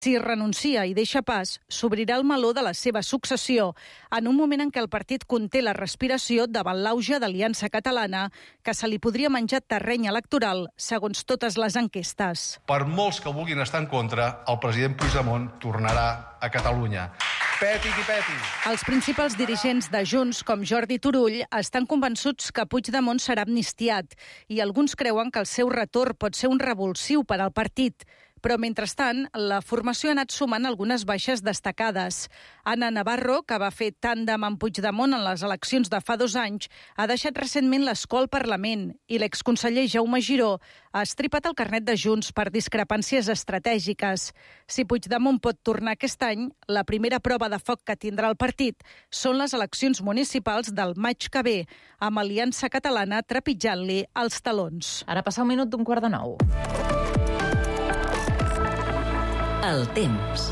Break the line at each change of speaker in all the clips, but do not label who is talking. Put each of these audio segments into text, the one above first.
Si renuncia i deixa pas, s'obrirà el meló de la seva successió, en un moment en què el partit conté la respiració davant l'auge d'Aliança Catalana, que se li podria menjar terreny electoral, segons totes les enquestes.
Per molts que vulguin estar en contra, el president Puigdemont tornarà a Catalunya. Peti qui peti.
Els principals dirigents de Junts, com Jordi Turull, estan convençuts que Puigdemont serà amnistiat i alguns creuen que el seu retorn pot ser un revulsiu per al partit. Però, mentrestant, la formació ha anat sumant algunes baixes destacades. Anna Navarro, que va fer tàndem amb Puigdemont en les eleccions de fa 2 anys, ha deixat recentment l'escó al Parlament i l'exconseller Jaume Giró ha estripat el carnet de Junts per discrepàncies estratègiques. Si Puigdemont pot tornar aquest any, la primera prova de foc que tindrà el partit són les eleccions municipals del maig que ve, amb Aliança Catalana trepitjant-li els talons.
Ara passa 8:45.
El temps.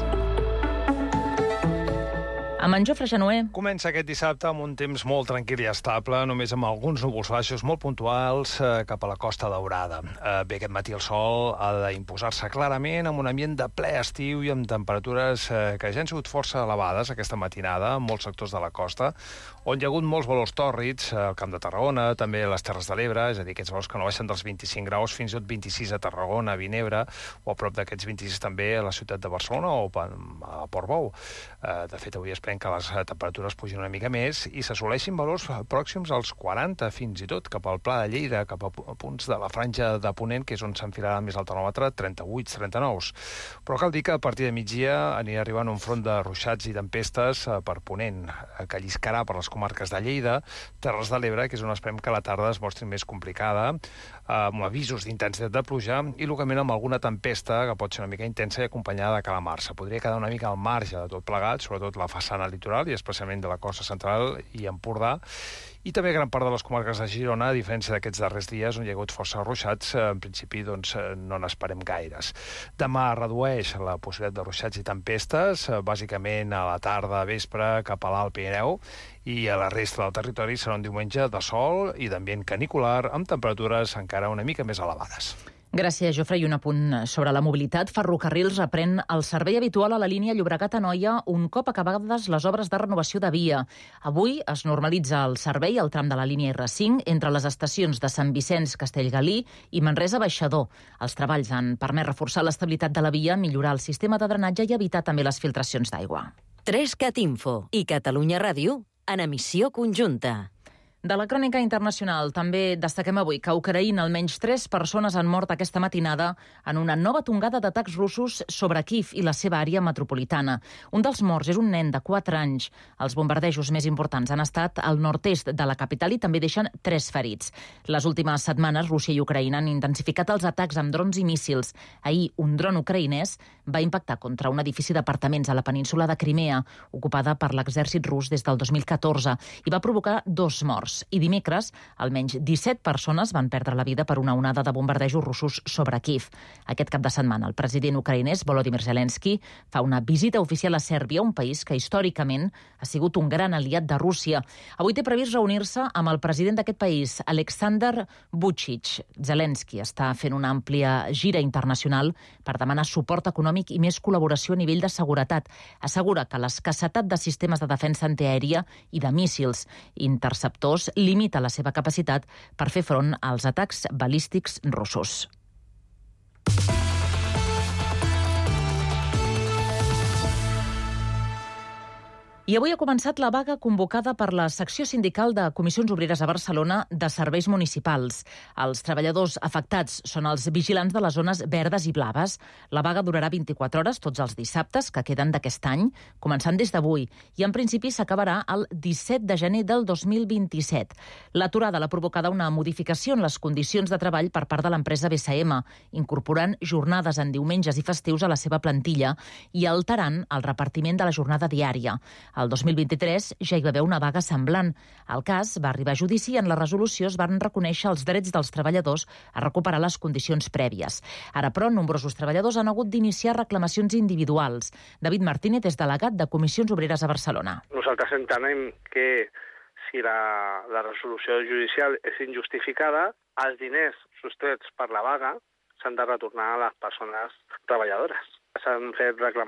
Amb en Jofre Genoé.
Comença aquest dissabte amb un temps molt tranquil i estable, només amb alguns núvols baixos molt puntuals cap a la Costa Daurada. Bé, aquest matí el sol ha d'imposar-se clarament amb un ambient de ple estiu i amb temperatures que ja han sigut força elevades aquesta matinada en molts sectors de la costa, on hi ha hagut molts valors tòrrids, al Camp de Tarragona, també a les Terres de l'Ebre, és a dir, aquests valors que no baixen dels 25 graus, fins i tot 26 a Tarragona, a Vinebre, o a prop d'aquests 26 també a la ciutat de Barcelona o a Portbou. De fet, avui esperem que les temperatures pugin una mica més i s'assoleixin valors pròxims als 40, fins i tot cap al Pla de Lleida, cap a punts de la franja de Ponent, que és on s'enfilarà més el termòmetre, 38, 39. Però cal dir que a partir de migdia anirà arribant un front de ruixats i tempestes per Ponent, que lliscarà per les comarques de Lleida, Terres de l'Ebre, que és on esperem que la tarda es mostri més complicada, amb avisos d'intensitat de pluja i localment amb alguna tempesta que pot ser una mica intensa i acompanyada de calamarsa. Podria quedar una mica al marge de tot plegat, sobretot la façana litoral i especialment de la costa central i Empordà, i també gran part de les comarques de Girona, a diferència d'aquests darrers dies on hi ha hagut força ruixats, en principi doncs, no n'esperem gaires. Demà redueix la possibilitat de ruixats i tempestes, bàsicament a la tarda, vespre, cap a l'Alt Pirineu, i a la resta del territori serà un diumenge de sol i d'ambient canicular, amb temperatures encara una mica més elevades.
Gràcies, Jofre. I un apunt sobre la mobilitat. Ferrocarrils reprèn el servei habitual a la línia Llobregat-Anoia un cop acabades les obres de renovació de via. Avui es normalitza el servei al tram de la línia R5 entre les estacions de Sant Vicenç, Castellgalí i Manresa-Baixador. Els treballs han permès reforçar l'estabilitat de la via, millorar el sistema de drenatge i evitar també les filtracions d'aigua.
3CAT Info i Catalunya Ràdio en emissió conjunta.
De la crònica internacional també destaquem avui que a Ucraïna almenys 3 persones han mort aquesta matinada en una nova tongada d'atacs russos sobre Kíev i la seva àrea metropolitana. Un dels morts és un nen de 4 anys. Els bombardejos més importants han estat al nord-est de la capital i també deixen 3 ferits. Les últimes setmanes, Rússia i Ucraïna han intensificat els atacs amb drons i míssils. Ahir, un dron ucraïnès va impactar contra un edifici d'apartaments a la península de Crimea, ocupada per l'exèrcit rus des del 2014, i va provocar 2 morts. I dimecres, almenys 17 persones van perdre la vida per una onada de bombardejos russos sobre Kíev. Aquest cap de setmana, el president ucraïnès Volodymyr Zelensky fa una visita oficial a Sèrbia, un país que històricament ha sigut un gran aliat de Rússia. Avui té previst reunir-se amb el president d'aquest país, Aleksandr Vučić. Zelensky està fent una àmplia gira internacional per demanar suport econòmic i més col·laboració a nivell de seguretat. Assegura que l'escassetat de sistemes de defensa antiaèria i de míssils interceptors limita la seva capacitat per fer front als atacs balístics russos. I avui ha començat la vaga convocada per la secció sindical de Comissions Obreres a Barcelona de serveis municipals. Els treballadors afectats són els vigilants de les zones verdes i blaves. La vaga durarà 24 hores tots els dissabtes que queden d'aquest any, començant des d'avui, i en principi s'acabarà el 17 de gener del 2027. L'aturada l'ha provocada una modificació en les condicions de treball per part de l'empresa BCM, incorporant jornades en diumenges i festius a la seva plantilla i alterant el repartiment de la jornada diària. El 2023 ja hi va haver una vaga semblant. El cas va arribar a judici i en la resolució es van reconèixer els drets dels treballadors a recuperar les condicions prèvies. Ara, però, nombrosos treballadors han hagut d'iniciar reclamacions individuals. David Martínez és delegat de Comissions Obreres a Barcelona.
Nosaltres entenem que si la resolució judicial és injustificada, els diners sostrets per la vaga s'han de retornar a les persones treballadores. s'han fet reclamacions